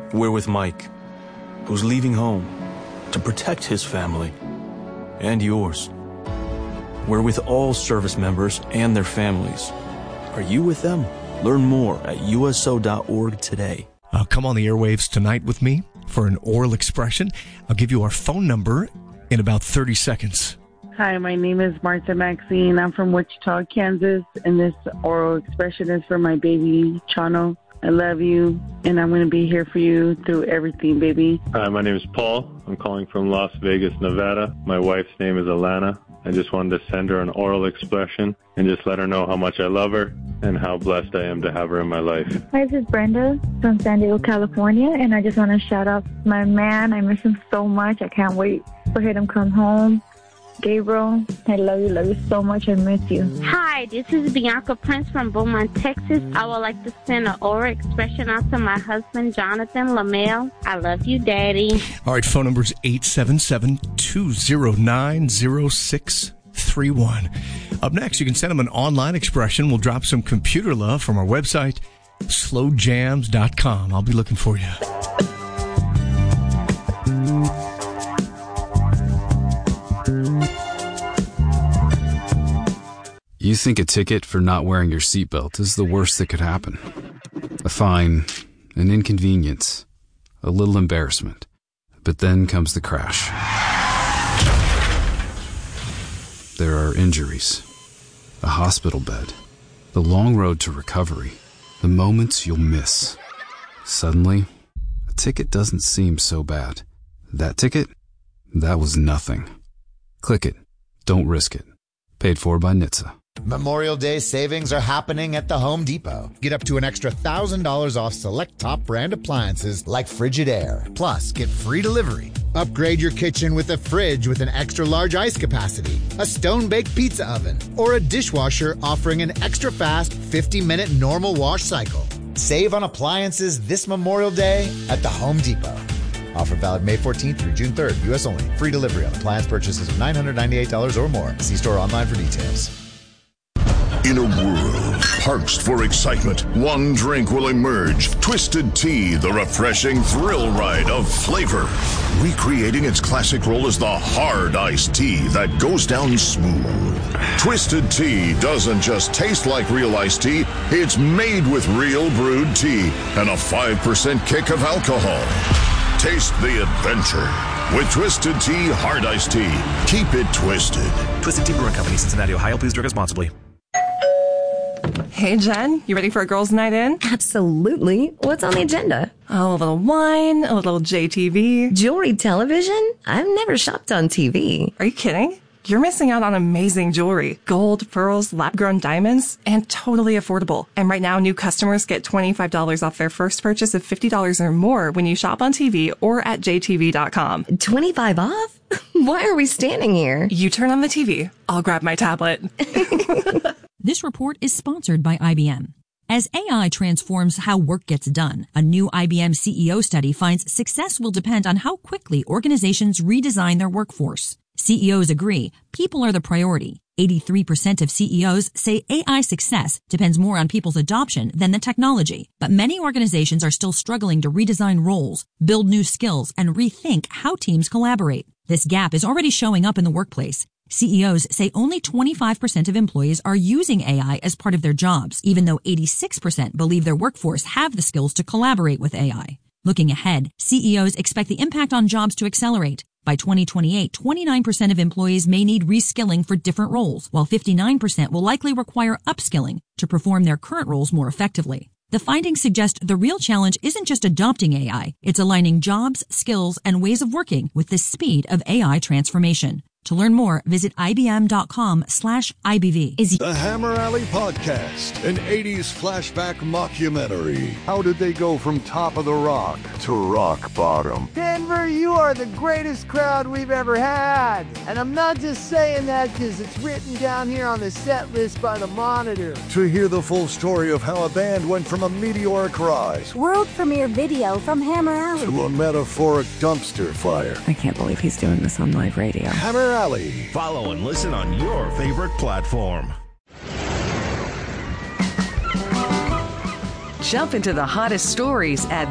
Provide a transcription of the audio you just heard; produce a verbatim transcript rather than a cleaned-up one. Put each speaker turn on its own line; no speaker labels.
We're with Mike, who's leaving home to protect his family and yours. We're with all service members and their families. Are you with them? Learn more at U S O dot org today.
Uh, come on the airwaves tonight with me for an oral expression. I'll give you our phone number in about thirty seconds.
Hi, my name is Martha Maxine. I'm from Wichita, Kansas, and this oral expression is for my baby, Chano. I love you, and I'm going to be here for you through everything, baby.
Hi, my name is Paul. I'm calling from Las Vegas, Nevada. My wife's name is Alana. I just wanted to send her an oral expression and just let her know how much I love her and how blessed I am to have her in my life.
Hi, this is Brenda from San Diego, California, and I just want to shout out my man. I miss him so much. I can't wait for him to come home. Gabriel, I love you, love you so much. I miss you.
Hi, this is Bianca Prince from Beaumont, Texas. I would like to send an oral expression out to my husband, Jonathan LaMelle. I love you, Daddy.
All right, phone number is eight seven seven, two zero nine, zero six three one. Up next, you can send them an online expression. We'll drop some computer love from our website, slow jams dot com. I'll be looking for you.
You think a ticket for not wearing your seatbelt is the worst that could happen. A fine, an inconvenience, a little embarrassment. But then comes the crash. There are injuries, a hospital bed, the long road to recovery, the moments you'll miss. Suddenly, a ticket doesn't seem so bad. That ticket? That was nothing. Click it. Don't risk it. Paid for by N H T S A.
Memorial Day savings are happening at the Home Depot. Get up to an extra one thousand dollars off select top brand appliances like Frigidaire. Plus, get free delivery. Upgrade your kitchen with a fridge with an extra large ice capacity, a stone-baked pizza oven, or a dishwasher offering an extra fast fifty minute normal wash cycle. Save on appliances this Memorial Day at the Home Depot. Offer valid May fourteenth through June third. U S only. Free delivery on appliance purchases of nine hundred ninety-eight dollars or more. See store online for details.
In a world parched for excitement, one drink will emerge. Twisted Tea, the refreshing thrill ride of flavor. Recreating its classic role as the hard iced tea that goes down smooth. Twisted Tea doesn't just taste like real iced tea, it's made with real brewed tea and a five percent kick of alcohol. Taste the adventure with Twisted Tea Hard Iced Tea. Keep it twisted.
Twisted Tea Brewing Company, Cincinnati, Ohio. Please drink responsibly.
Hey, Jen, you ready for a girls' night in?
Absolutely. What's on the agenda?
Oh, a little wine, a little J T V.
Jewelry television? I've never shopped on T V.
Are you kidding? You're missing out on amazing jewelry. Gold, pearls, lab-grown diamonds, and totally affordable. And right now, new customers get twenty-five dollars off their first purchase of fifty dollars or more when you shop on T V or at J T V dot com.
twenty-five off? Why are we standing here?
You turn on the T V. I'll grab my tablet.
This report is sponsored by I B M. As A I transforms how work gets done, a new I B M C E O study finds success will depend on how quickly organizations redesign their workforce. C E Os agree people are the priority. eighty-three percent of C E Os say A I success depends more on people's adoption than the technology. But many organizations are still struggling to redesign roles, build new skills, and rethink how teams collaborate. This gap is already showing up in the workplace. C E Os say only twenty-five percent of employees are using A I as part of their jobs, even though eighty-six percent believe their workforce have the skills to collaborate with A I. Looking ahead, C E Os expect the impact on jobs to accelerate. By twenty twenty-eight, twenty-nine percent of employees may need reskilling for different roles, while fifty-nine percent will likely require upskilling to perform their current roles more effectively. The findings suggest the real challenge isn't just adopting A I, it's aligning jobs, skills, and ways of working with the speed of A I transformation. To learn more, visit ibm.com slash IBV.
Is the Hammer Alley Podcast, an eighties flashback mockumentary. How did they go from top of the rock to rock bottom?
Denver, you are the greatest crowd we've ever had. And I'm not just saying that because it's written down here on the set list by the Monitor.
To hear the full story of how a band went from a meteoric rise,
world premiere video from Hammer Alley,
to a metaphoric dumpster fire.
I can't believe he's doing this on live radio.
Hammer Alley.
Follow and listen on your favorite platform.
Jump into the hottest stories at